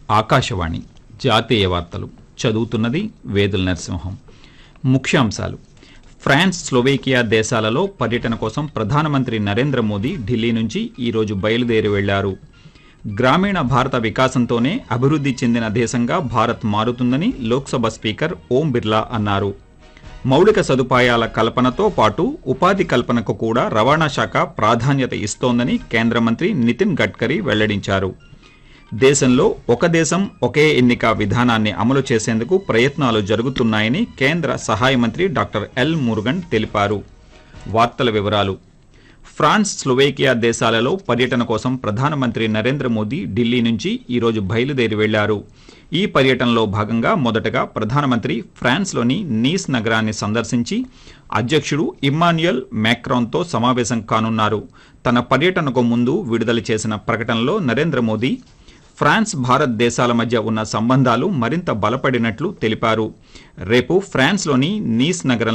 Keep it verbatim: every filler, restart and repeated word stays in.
ఆకాశవాణి జాతీయ వార్తలు చదువుతున్నది వేదుల నరసింహం. ముఖ్యాంశాలు. ఫ్రాన్స్, స్లోవేకియా దేశాలలో పర్యటన కోసం ప్రధానమంత్రి నరేంద్ర మోదీ ఢిల్లీ నుంచి ఈరోజు బయలుదేరి వెళ్లారు. గ్రామీణ భారత వికాసంతోనే అభివృద్ధి చెందిన దేశంగా భారత్ మారుతుందని లోక్సభ స్పీకర్ ఓం బిర్లా అన్నారు. మౌలిక సదుపాయాల కల్పనతో పాటు ఉపాధి కల్పనకు కూడా రవాణా శాఖ ప్రాధాన్యత ఇస్తోందని కేంద్ర మంత్రి నితిన్ గడ్కరీ వెల్లడించారు. దేశంలో ఒక దేశం ఒకే ఎన్నిక విధానాన్ని అమలు చేసేందుకు ప్రయత్నాలు జరుగుతున్నాయని కేంద్ర సహాయ మంత్రి డాక్టర్ ఎల్ మురుగన్ తెలిపారు. వార్తల వివరాలు. ఫ్రాన్స్, స్లోవేకియా దేశాలలో పర్యటన కోసం ప్రధానమంత్రి నరేంద్ర మోదీ ఢిల్లీ నుంచి ఈరోజు బయలుదేరి వెళ్లారు. ఈ పర్యటనలో భాగంగా మొదటగా ప్రధానమంత్రి ఫ్రాన్స్లోని నీస్ నగరాన్ని సందర్శించి అధ్యక్షుడు ఇమ్మాన్యుయల్ మ్యాక్రాన్తో సమావేశం కానున్నారు. తన పర్యటనకు ముందు విడుదల చేసిన ప్రకటనలో నరేంద్ర మోదీ ఫ్రాన్స్, భారత్ దేశాల మధ్య ఉన్న సంబంధాలు మరింత బలపడినట్లు తెలిపారు. రేపు ఫ్రాన్స్లోని నీస్ నగరం